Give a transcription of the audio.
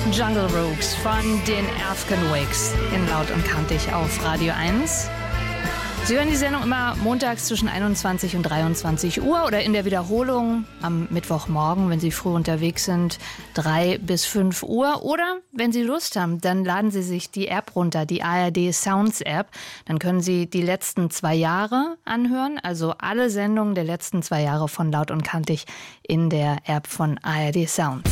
Jungle Rooks von den Earthquakes in Laut und Kantig auf Radio 1. Sie hören die Sendung immer montags zwischen 21 und 23 Uhr oder in der Wiederholung am Mittwochmorgen, wenn Sie früh unterwegs sind, 3 bis 5 Uhr. Oder wenn Sie Lust haben, dann laden Sie sich die App runter, die ARD Sounds App. Dann können Sie die letzten 2 Jahre anhören, also alle Sendungen der letzten 2 Jahre von Laut und Kantig in der App von ARD Sounds.